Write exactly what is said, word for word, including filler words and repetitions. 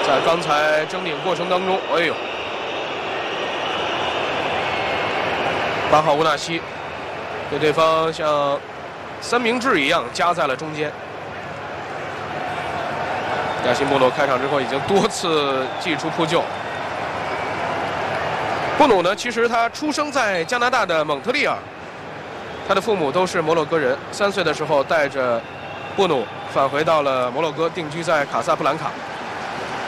在刚才争顶过程当中，哎呦，八号乌纳西给对方像三明治一样夹在了中间。亚辛布努开场之后已经多次祭出扑救。布努呢，其实他出生在加拿大的蒙特利尔，他的父母都是摩洛哥人。三岁的时候带着布努返回到了摩洛哥，定居在卡萨布兰卡。